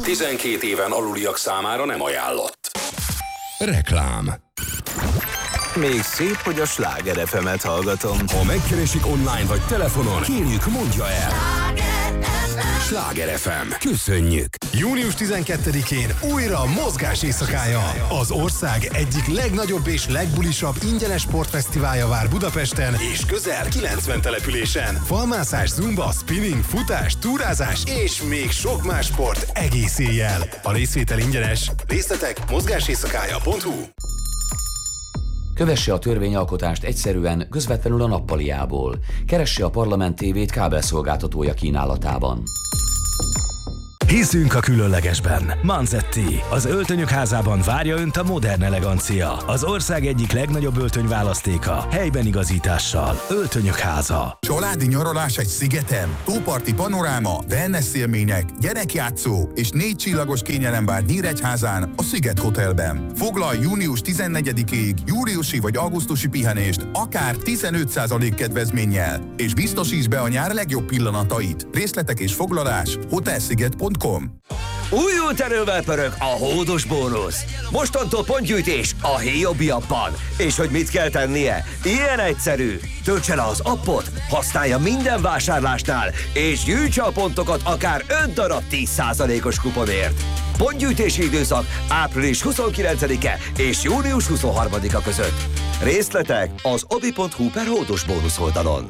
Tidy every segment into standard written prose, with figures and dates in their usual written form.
12 éven aluliak számára nem ajánlott. Reklám. Még szép, hogy a Sláger FM-et hallgatom. Ha megkeresik online vagy telefonon, kérjük, mondja el. Sláger FM. Köszönjük! Június 12-én újra mozgás éjszakája. Az ország egyik legnagyobb és legbulisabb ingyenes sportfesztiválja vár Budapesten és közel 90 településen. Falmászás, zumba, spinning, futás, túrázás és még sok más sport egész éjjel. A részvétel ingyenes. Részletek mozgáséjszakája.hu. Kövesse a törvényalkotást egyszerűen, közvetlenül a nappaliából. Keresse a Parlament TV-t kábelszolgáltatója kínálatában. Hiszünk a különlegesben. Manzetti, az öltönyök házában várja Önt a modern elegancia. Az ország egyik legnagyobb öltönyválasztéka, helyben igazítással. Öltönyök háza. Családi nyaralás egy szigeten, tóparti panoráma, wellness élmények, gyerekjátszó és 4 csillagos kényelem vár Nyíregyházán a Sziget Hotelben. Foglalj június 14-ig júliusi vagy augusztusi pihenést akár 15% kedvezménnyel, és biztosíts be a nyár legjobb pillanatait. Részletek és foglalás hotelsziget.com. Újult erővel pörög a hódos bónusz. Mostantól pontgyűjtés a Hiobi appban. És hogy mit kell tennie? Ilyen egyszerű. Töltse le az appot, használja minden vásárlásnál, és gyűjtse a pontokat akár 5 darab 10%-os kuponért. Pontgyűjtési időszak április 29-e és június 23-a között. Részletek az obi.hu/hódos bónusz oldalon.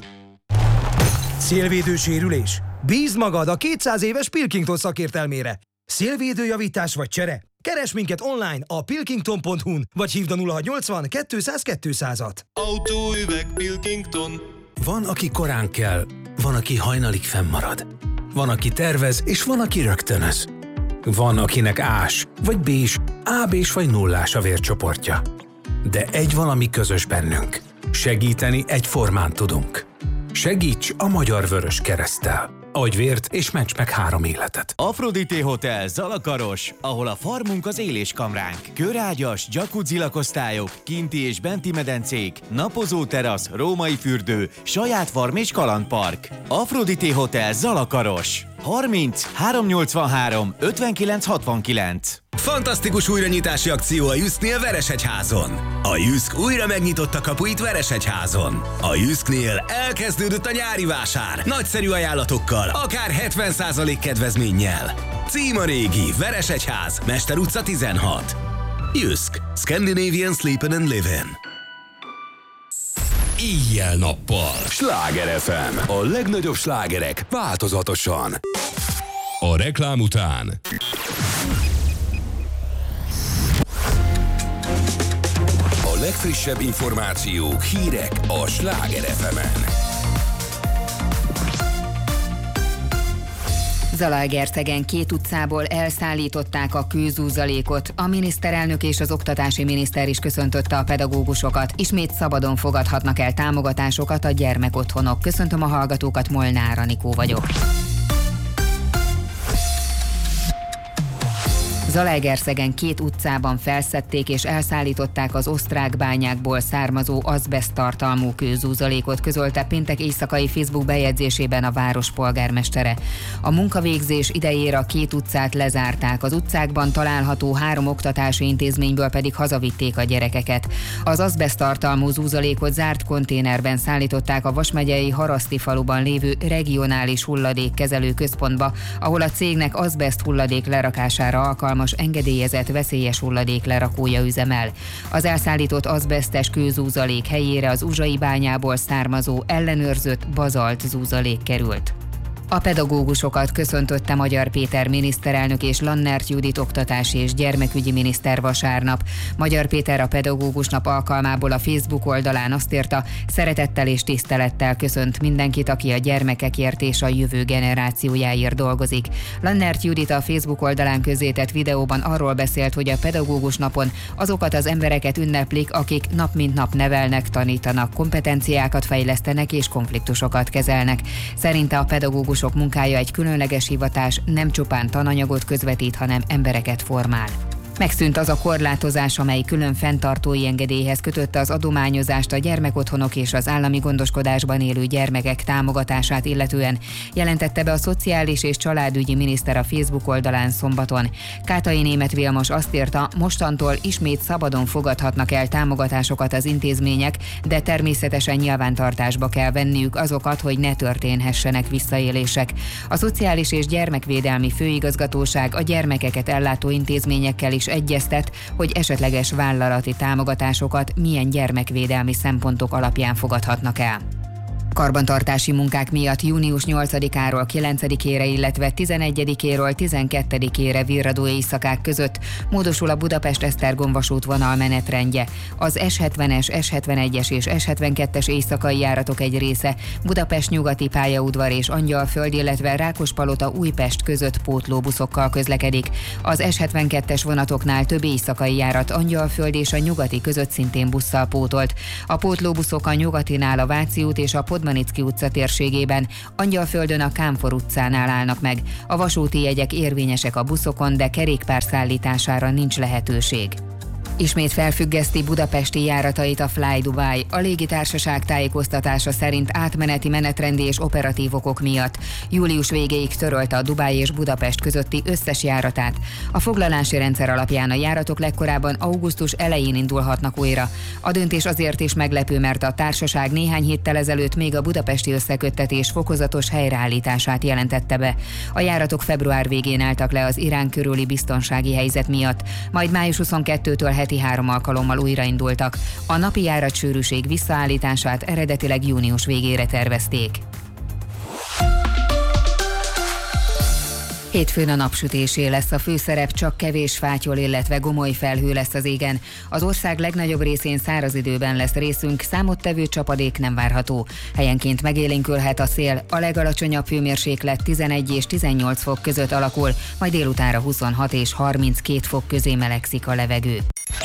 Szélvédő sérülés? Bízd magad a 200 éves Pilkington szakértelmére. Szélvédőjavítás vagy csere? Keresd minket online a pilkington.hu-n, vagy hívd a 0680 200 200-at. Autóüveg Pilkington. Van, aki korán kell, van, aki hajnalig fennmarad. Van, aki tervez, és van, aki rögtönöz. Van, akinek ás, vagy bés, AB-s vagy nullás a vércsoportja. De egy valami közös bennünk. Segíteni egyformán tudunk. Segíts a Magyar Vörös Kereszttel. Adj vért és ments meg 3 életet. Aphrodite Hotel Zalakaros, ahol a farmunk az éléskamránk. Körágyas, jacuzzi lakosztályok, kinti és benti medencék, napozó terasz, római fürdő, saját farm és kalandpark. Aphrodite Hotel Zalakaros. 30 383 59 69. Fantasztikus újranyitási akció a Jysknél Veresegyházon. A Jysk újra megnyitotta kapuit Veresegyházon. A Jysknél elkezdődött a nyári vásár. Nagyszerű ajánlatokkal, akár 70% kedvezménnyel. Cím a régi, Veresegyház, Mester utca 16. Jysk. Scandinavian Sleepin' and Livin'. Éjjel-nappal. Sláger FM. A legnagyobb slágerek változatosan. A reklám után a legfrissebb információk, hírek a Sláger FM-en. Zalaegerszegen 2 utcából elszállították a kőzúzalékot. A miniszterelnök és az oktatási miniszter is köszöntötte a pedagógusokat. Ismét szabadon fogadhatnak el támogatásokat a gyermekotthonok. Köszöntöm a hallgatókat, Molnár Anikó vagyok. Zalaegerszegen 2 utcában felszedték és elszállították az osztrák bányákból származó azbeszt tartalmú kőzúzalékot, közölte péntek éjszakai Facebook bejegyzésében a város polgármestere. A munkavégzés idejére a 2 utcát lezárták, az utcákban található 3 oktatási intézményből pedig hazavitték a gyerekeket. Az azbeszt tartalmú zúzalékot zárt konténerben szállították a Vas megyei Haraszti faluban lévő regionális hulladékkezelő központba, ahol a cégnek azbeszt hulladék lerakására alkalmas engedélyezett veszélyes hulladék lerakója üzemel. Az elszállított azbesztes kőzúzalék helyére az uzsai bányából származó ellenőrzött bazalt zúzalék került. A pedagógusokat köszöntötte Magyar Péter miniszterelnök és Lannert Judit oktatási és gyermekügyi miniszter vasárnap. Magyar Péter a pedagógus nap alkalmából a Facebook oldalán azt írta, szeretettel és tisztelettel köszönt mindenkit, aki a gyermekekért és a jövő generációjáért dolgozik. Lannert Judit a Facebook oldalán közzétett videóban arról beszélt, hogy a pedagógus napon azokat az embereket ünneplik, akik nap mint nap nevelnek, tanítanak, kompetenciákat fejlesztenek és konfliktusokat kezelnek. Szerinte a pedagógusok munkája egy különleges hivatás, nem csupán tananyagot közvetít, hanem embereket formál. Megszűnt az a korlátozás, amely külön fenntartói engedélyhez kötötte az adományozást a gyermekotthonok és az állami gondoskodásban élő gyermekek támogatását illetően, jelentette be a Szociális és Családügyi Miniszter a Facebook oldalán szombaton. Kátai Németh Vilmos azt írta, mostantól ismét szabadon fogadhatnak el támogatásokat az intézmények, de természetesen nyilvántartásba kell venniük azokat, hogy ne történhessenek visszaélések. A Szociális és Gyermekvédelmi Főigazgatóság a gyermekeket ellátó intézményekkel is egyeztet, hogy esetleges vállalati támogatásokat milyen gyermekvédelmi szempontok alapján fogadhatnak el. Karbantartási munkák miatt június 8-áról 9-ére, illetve 11-éről 12-ére virradó éjszakák között módosul a Budapest-Esztergom vasútvonal menetrendje. Az S70-es, S71-es és S72-es éjszakai járatok egy része Budapest nyugati pályaudvar és Angyalföld, illetve Rákospalota-Újpest között pótlóbuszokkal közlekedik. Az S72-es vonatoknál több éjszakai járat Angyalföld és a nyugati között szintén busszal pótolt. A pótlóbuszok a nyugatinál a Váci út és a Podmanicki utca térségében, Angyalföldön a Kámfor utcánál állnak meg. A vasúti jegyek érvényesek a buszokon, de kerékpár szállítására nincs lehetőség. Ismét felfüggeszti budapesti járatait a Fly Dubai. A légitársaság tájékoztatása szerint átmeneti menetrendi és operatív okok miatt július végéig törölte a Dubáj és Budapest közötti összes járatát. A foglalási rendszer alapján a járatok legkorábban augusztus elején indulhatnak újra. A döntés azért is meglepő, mert a társaság néhány héttel ezelőtt még a budapesti összeköttetés fokozatos helyreállítását jelentette be. A járatok február végén álltak le az Irán körüli biztonsági helyzet miatt, majd május 22-től heti 3 alkalommal újraindultak. A napi járatsűrűség visszaállítását eredetileg június végére tervezték. Hétfőn a napsütésé lesz a főszerep, csak kevés fátyol, illetve gomoly felhő lesz az égen. Az ország legnagyobb részén száraz időben lesz részünk, számottevő csapadék nem várható. Helyenként megélénkülhet a szél, a legalacsonyabb hőmérséklet 11 és 18 fok között alakul, majd délutánra 26 és 32 fok közé melegszik a levegő.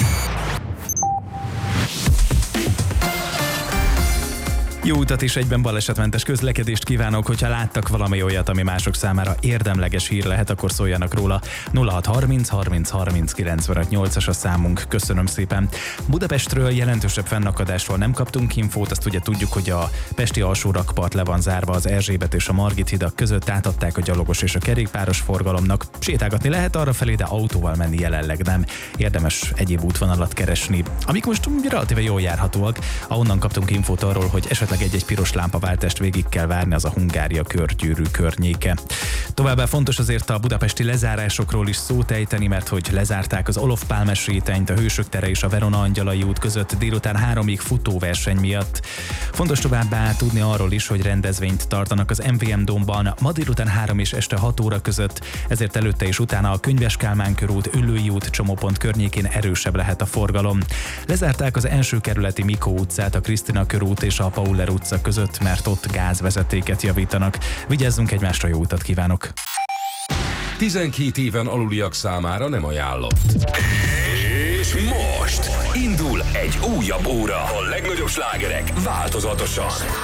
Jó utat és egyben balesetmentes közlekedést kívánok, hogyha láttak valami olyat, ami mások számára érdemleges hír lehet, akkor szóljanak róla. 0630 30 30 95 8-as a számunk. Köszönöm szépen. Budapestről jelentősebb fennakadásról nem kaptunk infót, azt ugye tudjuk, hogy a pesti alsó rakpart le van zárva az Erzsébet és a Margit hidak között, átadták a gyalogos és a kerékpáros forgalomnak. Sétálgatni lehet arrafelé, de autóval menni jelenleg nem. Érdemes egyéb útvonalat keresni, amik most relatíve jól járhatóak. Ahonnan kaptunk infót arról, hogy esetleg egy piros lámpaváltást végig kell várni, az a Hungária körgyűrű környéke. Továbbá fontos azért a budapesti lezárásokról is szót ejteni, mert hogy lezárták az Olof Pálmes rétenyt, a Hősök tere és a Verona Angyalai út között délután 3-ig futóverseny miatt. Fontos továbbá tudni arról is, hogy rendezvényt tartanak az MVM Dómban ma délután 3 és este 6 óra között, ezért előtte és utána a Könyves Kálmán körút, Üllői út csomópont környékén erősebb lehet a forgalom. Lezárták az első kerületi Mikó utcát, a Krisztina körút és a Pauller utca között, mert ott gázvezetéket javítanak. Vigyázzunk egymásra, jó utat kívánok! 12 éven aluliak számára nem ajánlott. És most indul egy újabb óra. A legnagyobb slágerek változatosan.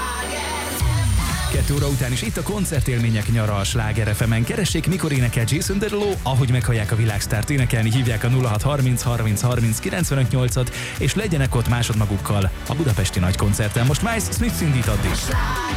2 óra után is itt a koncertélmények nyara a Sláger FM-en. Keressék, mikor énekel Jason Derulo, ahogy meghallják a világsztárt énekelni, hívják a 0630 30 30 95 8-at, és legyenek ott másodmagukkal a budapesti nagykoncerten. Most Miles Smith indít addig.